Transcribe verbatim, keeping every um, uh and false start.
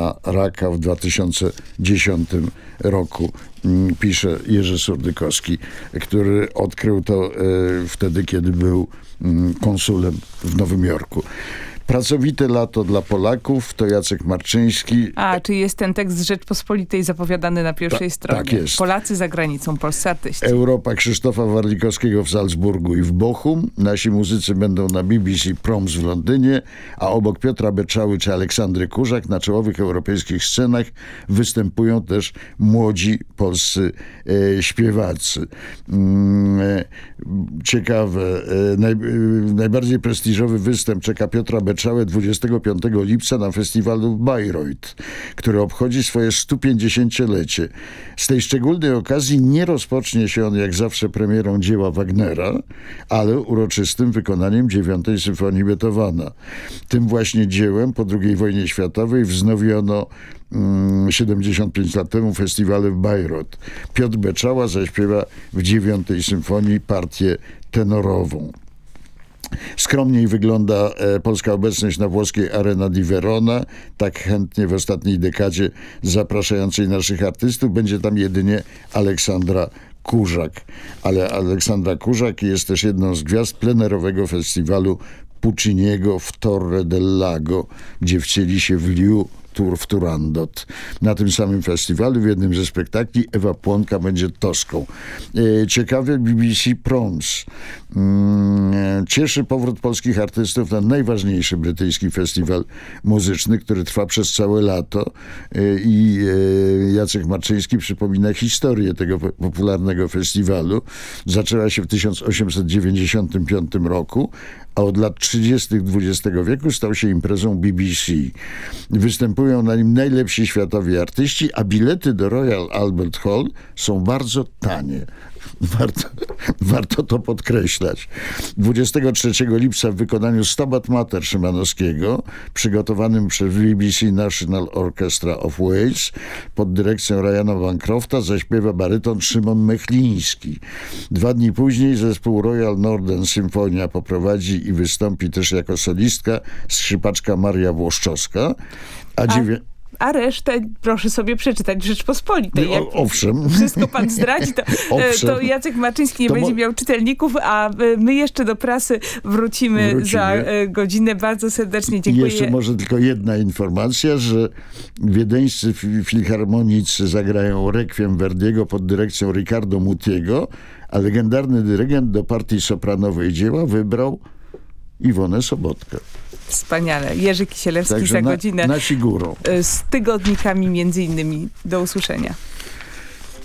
na raka w dwa tysiące dziesiątym roku, pisze Jerzy Surdykowski, który odkrył to wtedy, kiedy był konsulem w Nowym Jorku. Pracowite lato dla Polaków, to Jacek Marczyński. A, czy jest ten tekst z Rzeczpospolitej zapowiadany na pierwszej Ta, stronie? Tak jest. Polacy za granicą, polscy artyści. Europa Krzysztofa Warlikowskiego w Salzburgu i w Bochum. Nasi muzycy będą na B B C Proms w Londynie, a obok Piotra Beczały czy Aleksandry Kurzak na czołowych europejskich scenach występują też młodzi polscy e, śpiewacy. Mm, e, ciekawe, e, naj, e, najbardziej prestiżowy występ czeka Piotra Beczały dwudziestego piątego lipca na festiwalu Bayreuth, który obchodzi swoje sto pięćdziesięciolecie. Z tej szczególnej okazji nie rozpocznie się on jak zawsze premierą dzieła Wagnera, ale uroczystym wykonaniem dziewiątej symfonii Beethovena. Tym właśnie dziełem po drugiej wojnie światowej wznowiono mm, siedemdziesiąt pięć lat temu festiwale w Bayreuth. Piotr Beczała zaśpiewa w dziewiątej symfonii partię tenorową. Skromniej wygląda e, polska obecność na włoskiej Arena di Verona. Tak chętnie w ostatniej dekadzie zapraszającej naszych artystów będzie tam jedynie Aleksandra Kurzak. Ale Aleksandra Kurzak jest też jedną z gwiazd plenerowego festiwalu Pucciniego w Torre del Lago, gdzie wcieli się w Liu Tour w Turandot. Na tym samym festiwalu w jednym ze spektakli Ewa Płonka będzie Toską. E, ciekawe B B C Proms. Mm, cieszy powrót polskich artystów na najważniejszy brytyjski festiwal muzyczny, który trwa przez całe lato e, i e, Jacek Marczyński przypomina historię tego popularnego festiwalu. Zaczęła się w tysiąc osiemset dziewięćdziesiątym piątym roku, a od lat trzydziestych dwudziestego wieku stał się imprezą B B C. Występują na nim najlepsi światowi artyści, a bilety do Royal Albert Hall są bardzo tanie. Warto, warto to podkreślać. dwudziestego trzeciego lipca w wykonaniu Stabat Mater Szymanowskiego, przygotowanym przez B B C National Orchestra of Wales pod dyrekcją Ryana Bancrofta, zaśpiewa baryton Szymon Mechliński. Dwa dni później zespół Royal Northern Symphonia poprowadzi i wystąpi też jako solistka skrzypaczka Maria Włoszczowska, a, a... dziewię... A resztę proszę sobie przeczytać w Rzeczpospolitej. Jak o, owszem. Wszystko pan zdradzi, to, to Jacek Marczyński nie to będzie mo- miał czytelników, a my jeszcze do prasy wrócimy, wrócimy. za godzinę. Bardzo serdecznie dziękuję. I jeszcze może tylko jedna informacja, że wiedeńscy filharmonicy zagrają rekwiem Verdiego pod dyrekcją Riccardo Mutiego, a legendarny dyrygent do partii sopranowej dzieła wybrał Iwonę Sobotkę. Wspaniale. Jerzy Kisielewski Także za na, godzinę. Nasi górą. Z tygodnikami między innymi. Do usłyszenia.